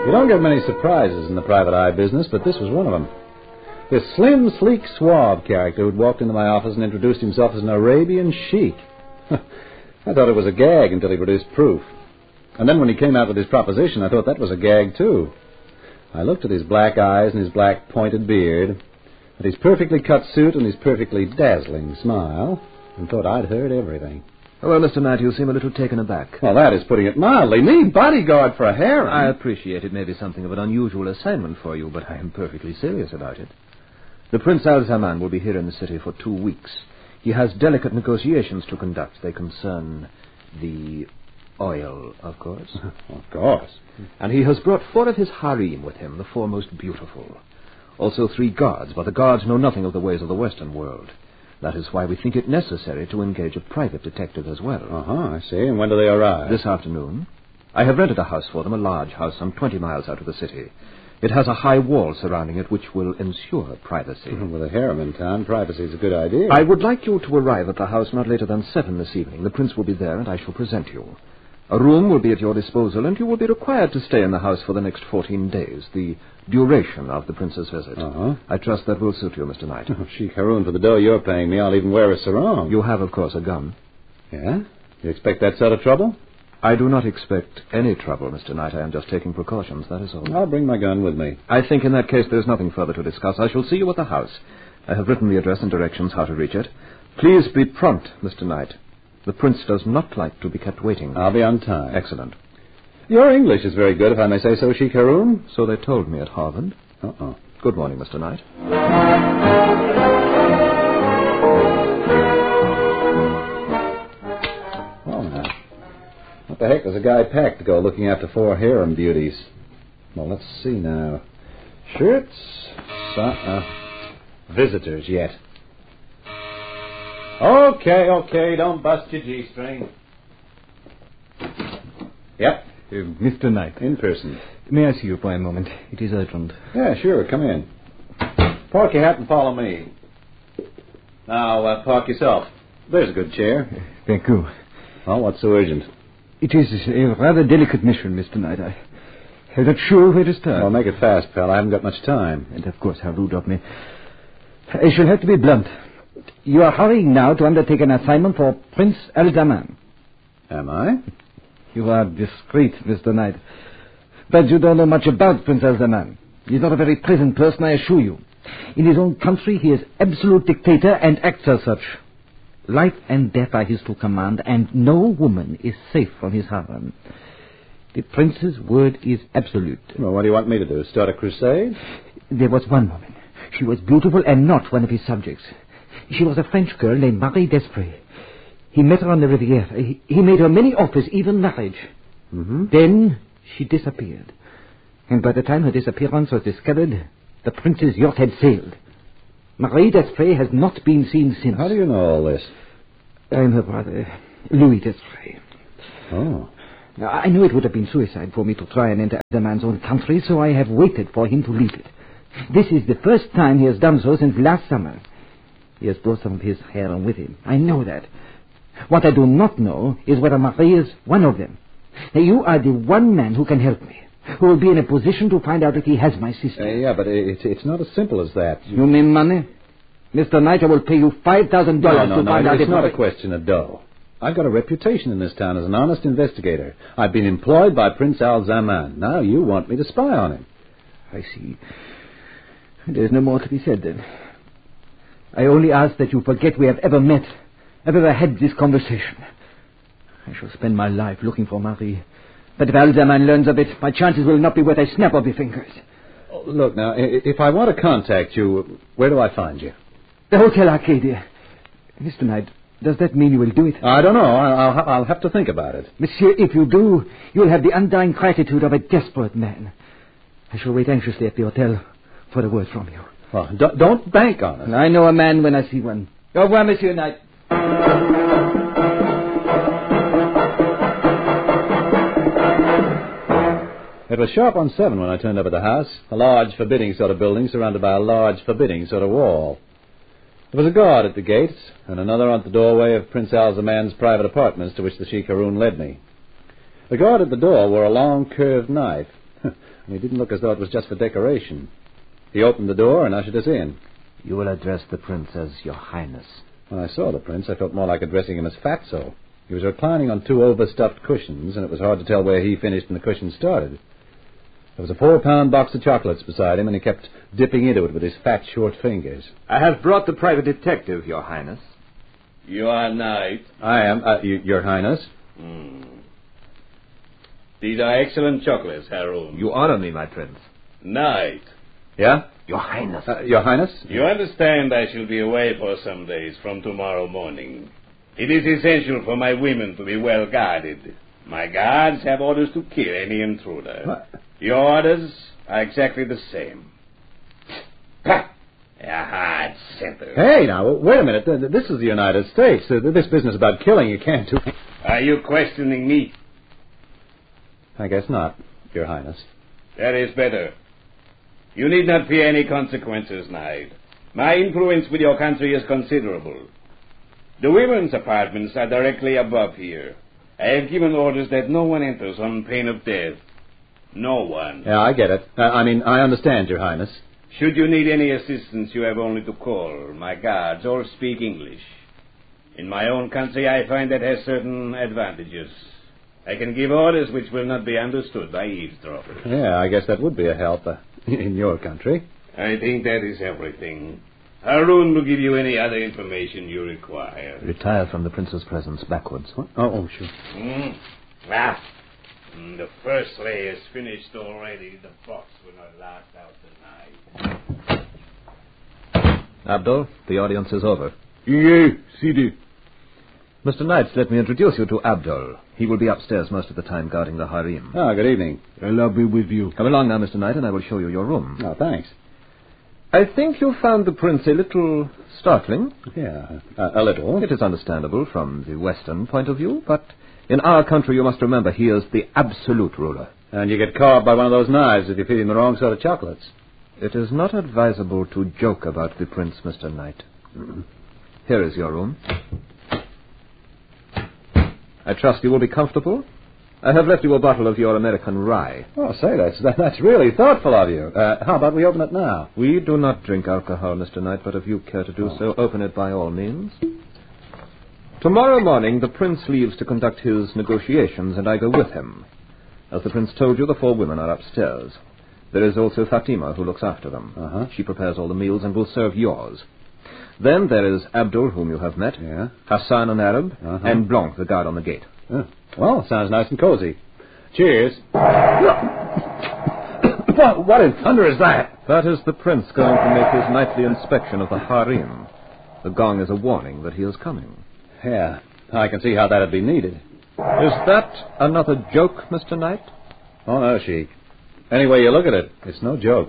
You don't get many surprises in the private eye business, but this was one of them. This slim, sleek, suave character who'd walked into my office and introduced himself as an Arabian sheik. I thought it was a gag until he produced proof. And then when he came out with his proposition, I thought that was a gag, too. I looked at his black eyes and his black pointed beard, at his perfectly cut suit and his perfectly dazzling smile, and thought I'd heard everything. Well, Mr. Knight, you seem a little taken aback. Well, that is putting it mildly. Me, bodyguard for a harem. I appreciate it may be something of an unusual assignment for you, but I am perfectly serious about it. The Prince Al-Zaman will be here in the city for 2 weeks. He has delicate negotiations to conduct. They concern the oil, of course. Of course. And he has brought 4 of his harem with him, the 4 most beautiful. Also 3 guards, but the guards know nothing of the ways of the Western world. That is why we think it necessary to engage a private detective as well. I see. And when do they arrive? This afternoon. I have rented a house for them, a large house some 20 miles out of the city. It has a high wall surrounding it which will ensure privacy. With a harem in town, privacy is a good idea. I would like you to arrive at the house not later than 7 this evening. The Prince will be there, and I shall present you. A room will be at your disposal, and you will be required to stay in the house for the next 14 days, the duration of the Prince's visit. I trust that will suit you, Mr. Knight. Sheik Haroun, for the dough you're paying me, I'll even wear a sarong. You have, of course, a gun. Yeah? You expect that sort of trouble? I do not expect any trouble, Mr. Knight. I am just taking precautions, that is all. I'll bring my gun with me. I think in that case there's nothing further to discuss. I shall see you at the house. I have written the address and directions how to reach it. Please be prompt, Mr. Knight. The Prince does not like to be kept waiting. I'll be on time. Excellent. Your English is very good, if I may say so, Sheik Haroun. So they told me at Harvard. Good morning, Mr. Knight. Well, now, what the heck does a guy pack to go looking after 4 harem beauties? Well, let's see now. Shirts? Visitors yet. Okay, don't bust your G-string. Yep. Mr. Knight. In person. May I see you for a moment? It is urgent. Yeah, sure. Come in. Park your hat and follow me. Now, park yourself. There's a good chair. Thank you. Well, what's so urgent? It is a rather delicate mission, Mr. Knight. I'm not sure where to start. Well, make it fast, pal. I haven't got much time. And of course, how rude of me. I shall have to be blunt. You are hurrying now to undertake an assignment for Prince Al-Zaman. Am I? You are discreet, Mr. Knight. But you don't know much about Prince Al-Zaman. He's not a very pleasant person, I assure you. In his own country, he is absolute dictator and acts as such. Life and death are his to command, and no woman is safe from his harem. The prince's word is absolute. Well, what do you want me to do? Start a crusade? There was one woman. She was beautiful and not one of his subjects. She was a French girl named Marie Desprez. He met her on the Riviera. He made her many offers, even marriage. Then she disappeared. And by the time her disappearance was discovered, the prince's yacht had sailed. Marie Desprez has not been seen since. How do you know all this? I'm her brother, Louis Desprez. Oh. Now, I knew it would have been suicide for me to try and enter the man's own country, so I have waited for him to leave it. This is the first time he has done so since last summer. He has brought some of his harem with him. I know that. What I do not know is whether Marie is one of them. Now, you are the one man who can help me, who will be in a position to find out if he has my sister. Yeah, but it's not as simple as that. You mean money? Mr. Knight, I will pay you $5,000 to find out if... It's not a question of dough. I've got a reputation in this town as an honest investigator. I've been employed by Prince Al-Zaman. Now you want me to spy on him. I see. There's no more to be said, then. I only ask that you forget we have ever met, have ever had this conversation. I shall spend my life looking for Marie. But if Al-Zaman learns of it, my chances will not be worth a snap of your fingers. Oh, look, now, if I want to contact you, where do I find you? The Hotel Arcadia. Mr. Knight, does that mean you will do it? I don't know. I'll have to think about it. Monsieur, if you do, you'll have the undying gratitude of a desperate man. I shall wait anxiously at the hotel for a word from you. Well, don't bank on it. I know a man when I see one. Au revoir, Monsieur Knight. It was sharp on 7 when I turned up at the house, a large, forbidding sort of building surrounded by a large, forbidding sort of wall. There was a guard at the gates and another at the doorway of Prince Al-Zaman's private apartments to which the Sheik Haroun led me. The guard at the door wore a long, curved knife, And he didn't look as though it was just for decoration. He opened the door and ushered us in. You will address the prince as Your Highness. When I saw the prince, I felt more like addressing him as Fatso. He was reclining on 2 overstuffed cushions, and it was hard to tell where he finished and the cushions started. There was a 4-pound box of chocolates beside him, and he kept dipping into it with his fat, short fingers. I have brought the private detective, Your Highness. You are knight. I am, Your Highness. These are excellent chocolates, Haroun. You honor me, my prince. Knight. Yeah? Your Highness. Your Highness? You understand I shall be away for some days from tomorrow morning. It is essential for my women to be well guarded. My guards have orders to kill any intruder. What? Your orders are exactly the same. Ha! A hard center. Hey, now, wait a minute. This is the United States. This business about killing you can't do... Are you questioning me? I guess not, Your Highness. That is better. You need not fear any consequences, Knight. My influence with your country is considerable. The women's apartments are directly above here. I have given orders that no one enters on pain of death. No one. Yeah, I get it. I understand, Your Highness. Should you need any assistance, you have only to call. My guards all speak English. In my own country, I find that has certain advantages. I can give orders which will not be understood by eavesdroppers. Yeah, I guess that would be a help in your country. I think that is everything. Haroun will give you any other information you require. Retire from the prince's presence backwards. What? Oh, sure. The first layer is finished already. The box will not last out tonight. Abdul, the audience is over. Yeah, Sidi. Mr. Knights, let me introduce you to Abdul. He will be upstairs most of the time guarding the harem. Good evening. I'll be with you. Come along now, Mr. Knight, and I will show you your room. Oh, thanks. I think you found the prince a little startling. Yeah, a little. It is understandable from the Western point of view, but in our country you must remember he is the absolute ruler. And you get carved by one of those knives if you feed him the wrong sort of chocolates. It is not advisable to joke about the prince, Mr. Knight. Here is your room. I trust you will be comfortable. I have left you a bottle of your American rye. Oh, say, that's really thoughtful of you. How about we open it now? We do not drink alcohol, Mr. Knight, but if you care to do so, open it by all means. Tomorrow morning, the prince leaves to conduct his negotiations, and I go with him. As the prince told you, the 4 women are upstairs. There is also Fatima, who looks after them. She prepares all the meals and will serve yours. Then there is Abdul, whom you have met, Hassan, an Arab, and Blanc, the guard on the gate. Well, sounds nice and cozy. Cheers. What in thunder is that? That is the prince going to make his nightly inspection of the harem. The gong is a warning that he is coming. Yeah, I can see how that'd be needed. Is that another joke, Mr. Knight? Oh, no, Sheik. Any way you look at it, it's no joke.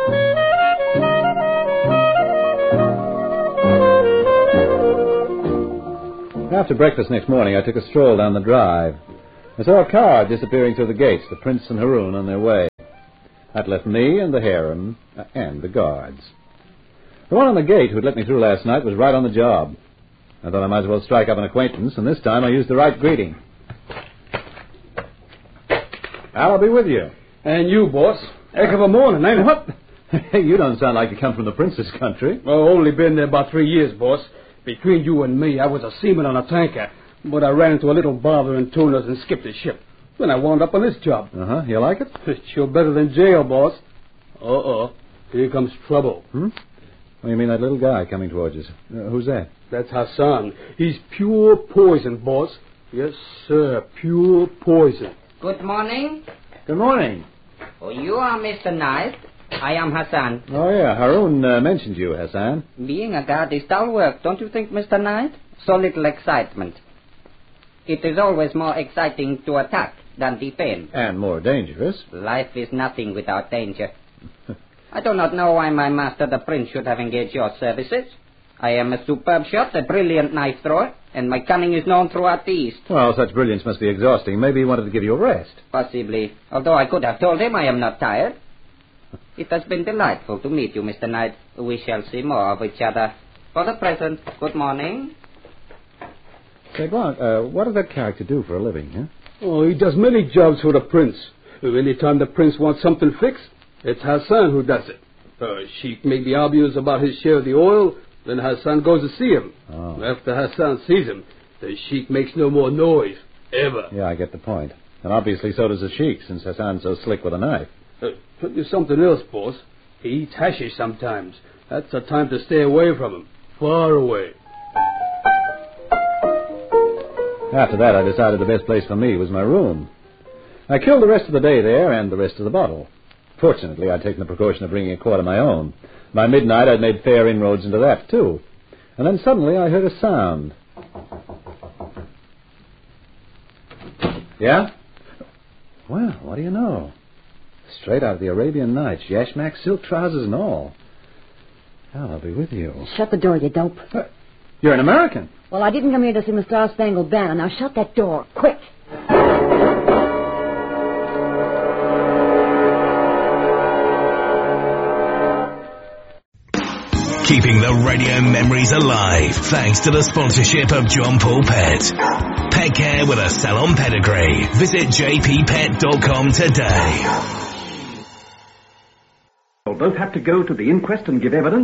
After breakfast next morning, I took a stroll down the drive. I saw a car disappearing through the gates, the prince and Haroun on their way. That left me and the harem and the guards. The one on the gate who had let me through last night was right on the job. I thought I might as well strike up an acquaintance, and this time I used the right greeting. I'll be with you. And you, boss. Heck of a morning, ain't it? What? Hey, you don't sound like you come from the prince's country. Well, only been there about 3 years, boss. Between you and me, I was a seaman on a tanker, but I ran into a little bother in Tunis and skipped the ship. Then I wound up on this job. You like it? It's sure better than jail, boss. Here comes trouble. Well, you mean that little guy coming towards us? Who's that? That's Hassan. He's pure poison, boss. Yes, sir, pure poison. Good morning. Good morning. Oh, you are Mr. Knight. I am Hassan. Oh, yeah, Haroun mentioned you, Hassan. Being a guard is dull work, don't you think, Mr. Knight? So little excitement. It is always more exciting to attack than defend. And more dangerous. Life is nothing without danger. I do not know why my master, the prince, should have engaged your services. I am a superb shot, a brilliant knife thrower, and my cunning is known throughout the East. Well, such brilliance must be exhausting. Maybe he wanted to give you a rest. Possibly, although I could have told him I am not tired. It has been delightful to meet you, Mr. Knight. We shall see more of each other. For the present, good morning. Say, Blanc, what does that character do for a living, huh? Oh, he does many jobs for the prince. Any time the prince wants something fixed, it's Hassan who does it. Sheikh may be obvious about his share of the oil, then Hassan goes to see him. Oh. After Hassan sees him, the Sheikh makes no more noise, ever. Yeah, I get the point. And obviously so does the Sheik, since Hassan's so slick with a knife. Tell you something else, boss. He eats hashish sometimes. That's the time to stay away from him. Far away. After that, I decided the best place for me was my room. I killed the rest of the day there and the rest of the bottle. Fortunately, I'd taken the precaution of bringing a quart of my own. By midnight, I'd made fair inroads into that, too. And then suddenly I heard a sound. Yeah? Well, what do you know? Straight out of the Arabian Nights, yashmak, silk trousers and all. Well, I'll be with you. Shut the door, you dope. You're an American. Well, I didn't come here to sing the Star-Spangled Banner. Now shut that door, quick. Keeping the radio memories alive thanks to the sponsorship of John Paul Pet. Pet care with a salon pedigree. Visit jppet.com today. You'll both have to go to the inquest and give evidence,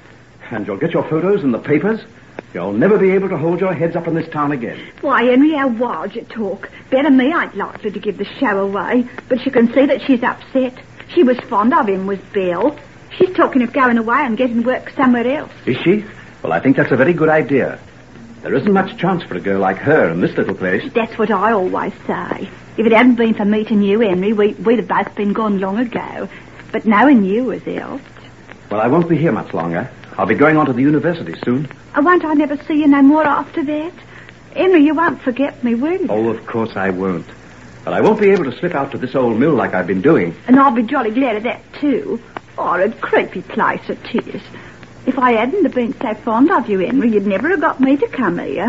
and you'll get your photos in the papers. You'll never be able to hold your heads up in this town again. Why, Henry, how wild you talk. Better me ain't likely to give the show away, but you can see that she's upset. She was fond of him, was Bill. She's talking of going away and getting work somewhere else. Is she? Well, I think that's a very good idea. There isn't much chance for a girl like her in this little place. That's what I always say. If it hadn't been for meeting you, Henry, we'd have both been gone long ago. But knowing you has helped. Well, I won't be here much longer. I'll be going on to the university soon. Won't I never see you no more after that? Henry, you won't forget me, will you? Oh, of course I won't. But I won't be able to slip out to this old mill like I've been doing. And I'll be jolly glad of that, too. Horrid, creepy place it is. If I hadn't have been so fond of you, Henry, you'd never have got me to come here.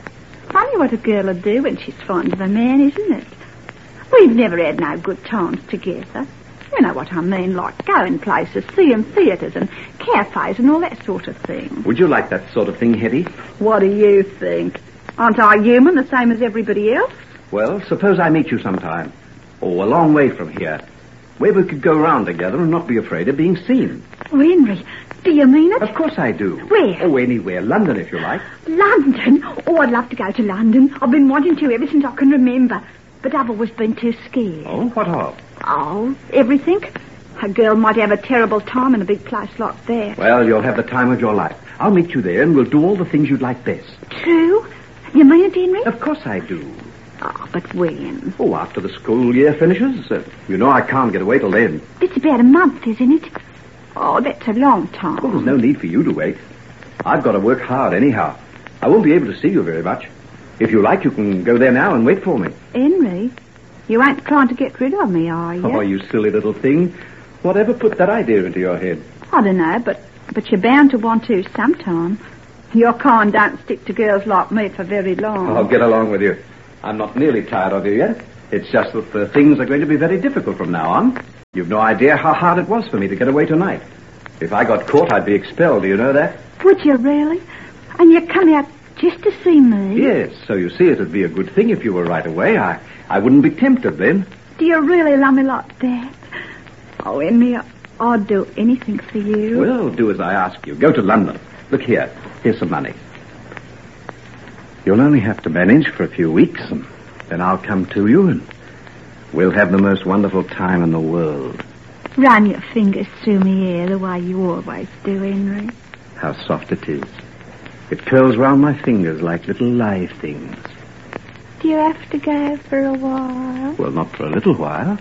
Funny what a girl would do when she's fond of a man, isn't it? We've never had no good times together. You know what I mean, like going places, seeing theatres and cafes and all that sort of thing. Would you like that sort of thing, Hetty? What do you think? Aren't I human, the same as everybody else? Well, suppose I meet you sometime. Oh, a long way from here. Where we could go round together and not be afraid of being seen. Oh, Henry, do you mean it? Of course I do. Where? Oh, anywhere. London, if you like. London? Oh, I'd love to go to London. I've been wanting to ever since I can remember. But I've always been too scared. Oh, what of? Oh, everything. A girl might have a terrible time in a big place like that. Well, you'll have the time of your life. I'll meet you there and we'll do all the things you'd like best. True? You mean it, Henry? Of course I do. Oh, but when? Oh, after the school year finishes. You know I can't get away till then. It's about a month, isn't it? Oh, that's a long time. Well, there's no need for you to wait. I've got to work hard anyhow. I won't be able to see you very much. If you like, you can go there now and wait for me. Henry, you ain't trying to get rid of me, are you? Oh, you silly little thing. Whatever put that idea into your head? I don't know, but you're bound to want to sometime. Your kind don't stick to girls like me for very long. I'll get along with you. I'm not nearly tired of you yet. It's just that things are going to be very difficult from now on. You've no idea how hard it was for me to get away tonight. If I got caught, I'd be expelled. Do you know that? Would you really? And you come out just to see me? Yes, so you see it'd be a good thing if you were right away. I wouldn't be tempted then. Do you really love me like that? Oh, Henry, I'd do anything for you. Well, do as I ask you. Go to London. Look here. Here's some money. You'll only have to manage for a few weeks, and then I'll come to you, and we'll have the most wonderful time in the world. Run your fingers through me hair the way you always do, Henry. How soft it is. It curls round my fingers like little live things. Do you have to go for a while? Well, not for a little while.